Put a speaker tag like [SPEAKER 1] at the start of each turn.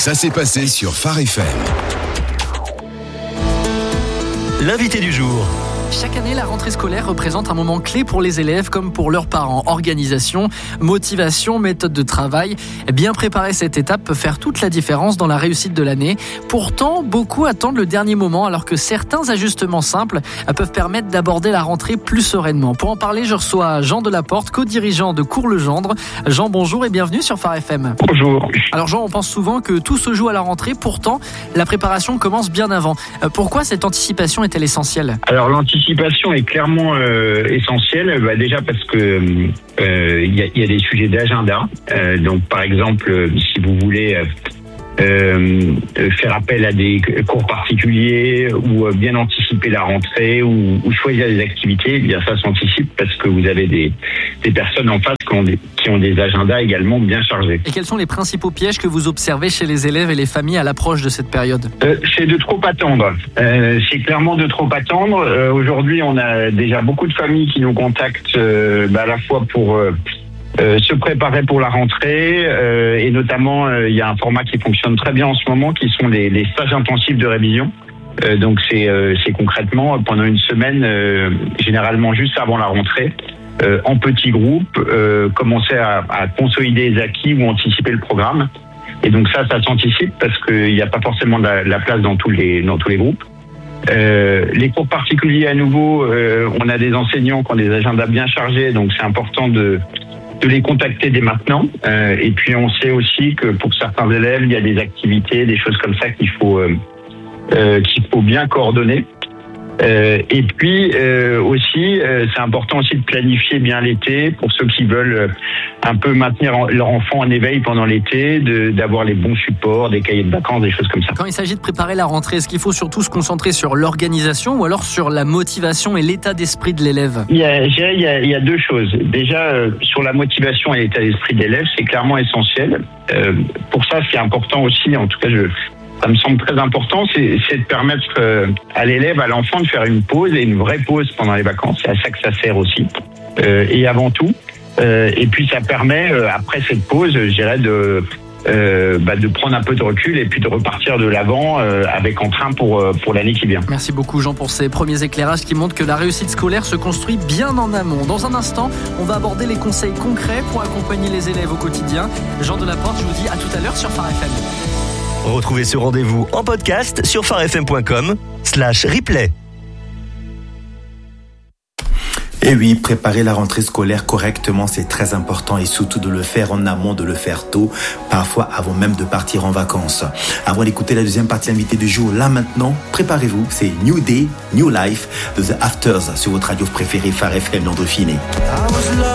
[SPEAKER 1] Ça s'est passé sur Phare FM.
[SPEAKER 2] L'invité du jour.
[SPEAKER 3] Chaque année, la rentrée scolaire représente un moment clé pour les élèves comme pour leurs parents. Organisation, motivation, méthode de travail. Bien préparer cette étape peut faire toute la différence dans la réussite de l'année. Pourtant, beaucoup attendent le dernier moment alors que certains ajustements simples peuvent permettre d'aborder la rentrée plus sereinement. Pour en parler, je reçois Jean Delaporte, co-dirigeant de Cours-le-Gendre. Jean, bonjour et bienvenue sur Phare FM.
[SPEAKER 4] Bonjour.
[SPEAKER 3] Alors Jean, on pense souvent que tout se joue à la rentrée. Pourtant, la préparation commence bien avant. Pourquoi cette anticipation est-elle essentielle ?
[SPEAKER 4] Alors l'anticipation est clairement essentielle, déjà parce que y a des sujets d'agenda. Donc par exemple, si vous voulez faire appel à des cours particuliers ou bien anticiper la rentrée ou choisir des activités, bien ça s'anticipe parce que vous avez des personnes en face qui ont des agendas également bien chargés.
[SPEAKER 3] Et quels sont les principaux pièges que vous observez chez les élèves et les familles à l'approche de cette période ?
[SPEAKER 4] C'est de trop attendre. C'est clairement de trop attendre. Aujourd'hui, on a déjà beaucoup de familles qui nous contactent à la fois pour se préparer pour la rentrée et notamment il y a un format qui fonctionne très bien en ce moment qui sont les stages intensifs de révision. Donc c'est concrètement pendant une semaine, généralement juste avant la rentrée, en petits groupes, commencer à consolider les acquis ou anticiper le programme. Et donc ça s'anticipe parce qu'il n'y a pas forcément de la place dans tous les groupes. Les cours particuliers à nouveau, on a des enseignants qui ont des agendas bien chargés, donc c'est important de les contacter dès maintenant. Et puis on sait aussi que pour certains élèves, il y a des activités, des choses comme ça qu'il faut bien coordonner. Et puis aussi, c'est important aussi de planifier bien l'été pour ceux qui veulent un peu maintenir leur enfant en éveil pendant l'été, d'avoir les bons supports, des cahiers de vacances, des choses comme ça.
[SPEAKER 3] Quand il s'agit de préparer la rentrée, est-ce qu'il faut surtout se concentrer sur l'organisation ou alors sur la motivation et l'état d'esprit de l'élève ?
[SPEAKER 4] Il y a deux choses. Déjà, sur la motivation et l'état d'esprit de l'élève, c'est clairement essentiel. Pour ça, ce qui est important aussi, en tout cas, ça me semble très important, c'est de permettre à l'élève, à l'enfant, de faire une pause et une vraie pause pendant les vacances. C'est à ça que ça sert aussi. Et avant tout. Et puis ça permet, après cette pause, je dirais, de prendre un peu de recul et puis de repartir de l'avant avec entrain pour l'année qui vient.
[SPEAKER 3] Merci beaucoup Jean pour ces premiers éclairages qui montrent que la réussite scolaire se construit bien en amont. Dans un instant, on va aborder les conseils concrets pour accompagner les élèves au quotidien. Jean Delaporte, je vous dis à tout à l'heure sur Phare FM.
[SPEAKER 2] Retrouvez ce rendez-vous en podcast sur pharefm.com/replay.
[SPEAKER 5] Et oui, préparer la rentrée scolaire correctement, c'est très important et surtout de le faire en amont, de le faire tôt, parfois avant même de partir en vacances. Avant d'écouter la deuxième partie invitée du jour, là maintenant, préparez-vous, c'est New Day, New Life de The Afters sur votre radio préférée Phare FM Londres Finet.